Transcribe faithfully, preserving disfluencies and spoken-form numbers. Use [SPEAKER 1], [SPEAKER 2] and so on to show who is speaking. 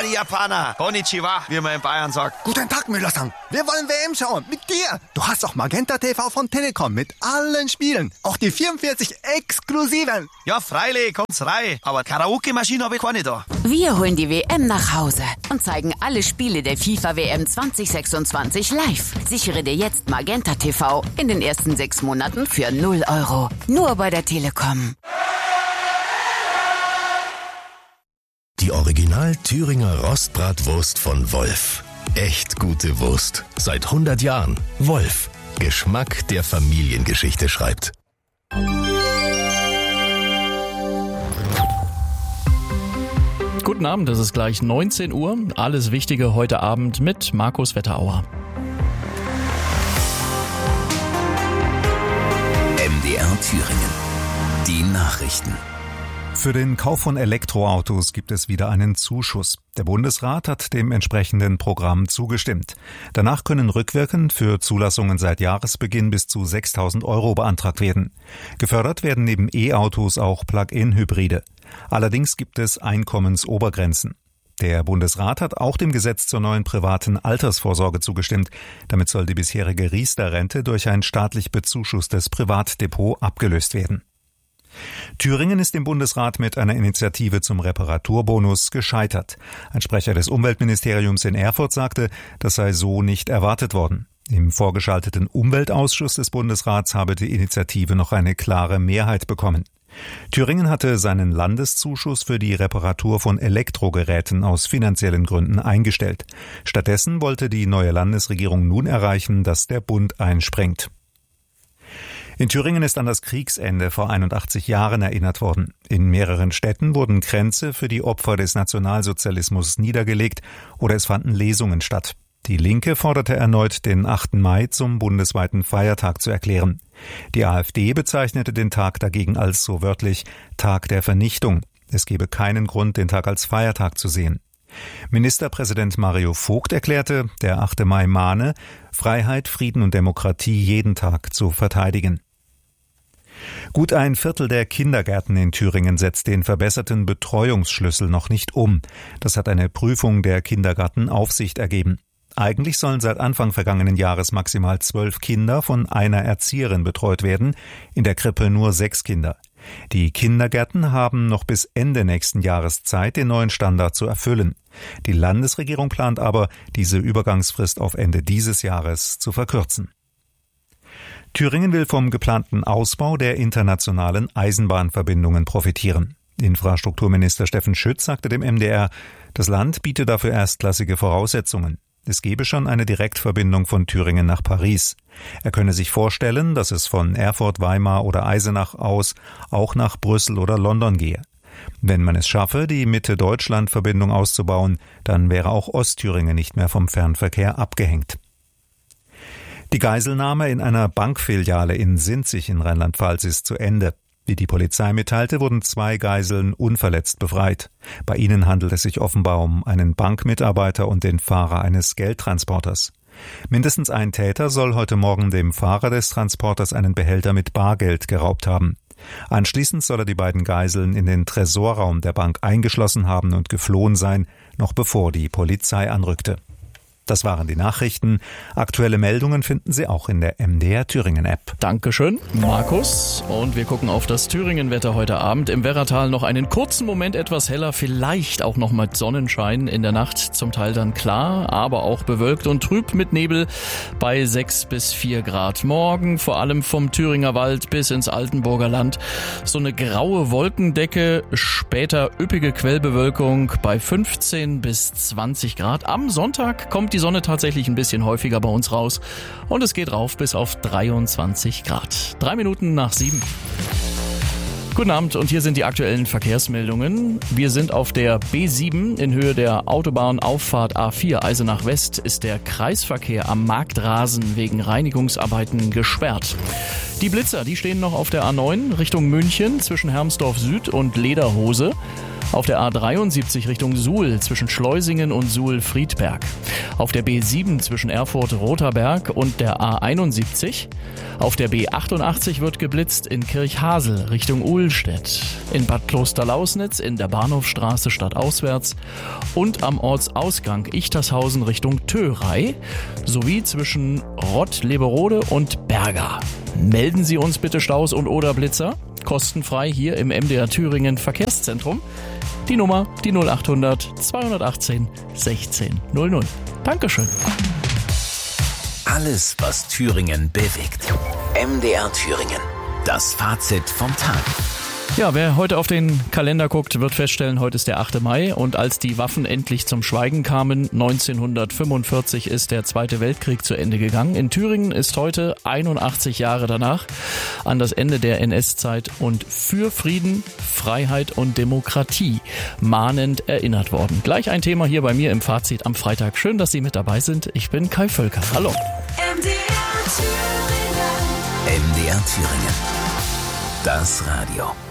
[SPEAKER 1] die Japaner. Konnichiwa, wie man in Bayern sagt.
[SPEAKER 2] Guten Tag, Müller-san. Wir wollen W M schauen. Mit dir. Du hast auch Magenta T V von Telekom mit allen Spielen. Auch die vierundvierzig exklusiven.
[SPEAKER 1] Ja, freilich, kommt's rein. Aber Karaoke-Maschine habe ich keine da.
[SPEAKER 3] Wir holen die W M nach Hause und zeigen alle Spiele der FIFA W M zwanzig sechsundzwanzig live. Sichere dir jetzt Magenta T V in den ersten sechs Monaten für null Euro. Nur bei der Telekom.
[SPEAKER 4] Die Original Thüringer Rostbratwurst von Wolf. Echt gute Wurst. Seit hundert Jahren. Wolf. Geschmack, der Familiengeschichte schreibt.
[SPEAKER 5] Guten Abend, es ist gleich neunzehn Uhr. Alles Wichtige heute Abend mit Markus Wetterauer.
[SPEAKER 6] M D R Thüringen. Die Nachrichten.
[SPEAKER 7] Für den Kauf von Elektroautos gibt es wieder einen Zuschuss. Der Bundesrat hat dem entsprechenden Programm zugestimmt. Danach können rückwirkend für Zulassungen seit Jahresbeginn bis zu sechstausend Euro beantragt werden. Gefördert werden neben E-Autos auch Plug-in-Hybride. Allerdings gibt es Einkommensobergrenzen. Der Bundesrat hat auch dem Gesetz zur neuen privaten Altersvorsorge zugestimmt. Damit soll die bisherige Riester-Rente durch ein staatlich bezuschusstes Privatdepot abgelöst werden. Thüringen ist im Bundesrat mit einer Initiative zum Reparaturbonus gescheitert. Ein Sprecher des Umweltministeriums in Erfurt sagte, das sei so nicht erwartet worden. Im vorgeschalteten Umweltausschuss des Bundesrats habe die Initiative noch eine klare Mehrheit bekommen. Thüringen hatte seinen Landeszuschuss für die Reparatur von Elektrogeräten aus finanziellen Gründen eingestellt. Stattdessen wollte die neue Landesregierung nun erreichen, dass der Bund einspringt. In Thüringen ist an das Kriegsende vor einundachtzig Jahren erinnert worden. In mehreren Städten wurden Kränze für die Opfer des Nationalsozialismus niedergelegt oder es fanden Lesungen statt. Die Linke forderte erneut, den achten Mai zum bundesweiten Feiertag zu erklären. Die AfD bezeichnete den Tag dagegen als so wörtlich Tag der Vernichtung. Es gebe keinen Grund, den Tag als Feiertag zu sehen. Ministerpräsident Mario Vogt erklärte, der achte Mai mahne, Freiheit, Frieden und Demokratie jeden Tag zu verteidigen. Gut ein Viertel der Kindergärten in Thüringen setzt den verbesserten Betreuungsschlüssel noch nicht um. Das hat eine Prüfung der Kindergartenaufsicht ergeben. Eigentlich sollen seit Anfang vergangenen Jahres maximal zwölf Kinder von einer Erzieherin betreut werden, in der Krippe nur sechs Kinder. Die Kindergärten haben noch bis Ende nächsten Jahres Zeit, den neuen Standard zu erfüllen. Die Landesregierung plant aber, diese Übergangsfrist auf Ende dieses Jahres zu verkürzen. Thüringen will vom geplanten Ausbau der internationalen Eisenbahnverbindungen profitieren. Infrastrukturminister Steffen Schütz sagte dem M D R, das Land biete dafür erstklassige Voraussetzungen. Es gebe schon eine Direktverbindung von Thüringen nach Paris. Er könne sich vorstellen, dass es von Erfurt, Weimar oder Eisenach aus auch nach Brüssel oder London gehe. Wenn man es schaffe, die Mitte-Deutschland-Verbindung auszubauen, dann wäre auch Ostthüringen nicht mehr vom Fernverkehr abgehängt. Die Geiselnahme in einer Bankfiliale in Sinzig in Rheinland-Pfalz ist zu Ende. Wie die Polizei mitteilte, wurden zwei Geiseln unverletzt befreit. Bei ihnen handelt es sich offenbar um einen Bankmitarbeiter und den Fahrer eines Geldtransporters. Mindestens ein Täter soll heute Morgen dem Fahrer des Transporters einen Behälter mit Bargeld geraubt haben. Anschließend soll er die beiden Geiseln in den Tresorraum der Bank eingeschlossen haben und geflohen sein, noch bevor die Polizei anrückte. Das waren die Nachrichten. Aktuelle Meldungen finden Sie auch in der M D R Thüringen App.
[SPEAKER 5] Dankeschön, Markus. Und wir gucken auf das Thüringen-Wetter heute Abend. Im Werratal noch einen kurzen Moment etwas heller, vielleicht auch noch mit Sonnenschein. In der Nacht zum Teil dann klar, aber auch bewölkt und trüb mit Nebel bei sechs bis vier Grad. Morgen vor allem vom Thüringer Wald bis ins Altenburger Land so eine graue Wolkendecke, später üppige Quellbewölkung bei fünfzehn bis zwanzig Grad. Am Sonntag kommt die Die Sonne tatsächlich ein bisschen häufiger bei uns raus und es geht rauf bis auf dreiundzwanzig Grad. Drei Minuten nach sieben. Guten Abend und hier sind die aktuellen Verkehrsmeldungen. Wir sind auf der B sieben in Höhe der Autobahnauffahrt A vier Eisenach West ist der Kreisverkehr am Marktrasen wegen Reinigungsarbeiten gesperrt. Die Blitzer, die stehen noch auf der A neun Richtung München zwischen Hermsdorf Süd und Lederhose. Auf der A dreiundsiebzig Richtung Suhl zwischen Schleusingen und Suhl-Friedberg. Auf der B sieben zwischen Erfurt-Roterberg und der A einundsiebzig. Auf der B achtundachtzig wird geblitzt in Kirchhasel Richtung Uhlstedt. In Bad Klosterlausnitz in der Bahnhofstraße stadtauswärts und am Ortsausgang Ichtershausen Richtung Thörey sowie zwischen Rott, Leberode und Berga. Melden Sie uns bitte Staus und oder Blitzer. Kostenfrei hier im M D R Thüringen Verkehrszentrum. Die Nummer, die null achthundert zweihundertachtzehn sechzehn null null. Dankeschön.
[SPEAKER 6] Alles, was Thüringen bewegt. M D R Thüringen. Das Fazit vom Tag.
[SPEAKER 5] Ja, wer heute auf den Kalender guckt, wird feststellen, heute ist der achte Mai und als die Waffen endlich zum Schweigen kamen, neunzehnhundertfünfundvierzig ist der Zweite Weltkrieg zu Ende gegangen. In Thüringen ist heute, einundachtzig Jahre danach, an das Ende der N S-Zeit und für Frieden, Freiheit und Demokratie mahnend erinnert worden. Gleich ein Thema hier bei mir im Fazit am Freitag. Schön, dass Sie mit dabei sind. Ich bin Kai Völker. Hallo.
[SPEAKER 6] M D R Thüringen. M D R Thüringen. Das Radio.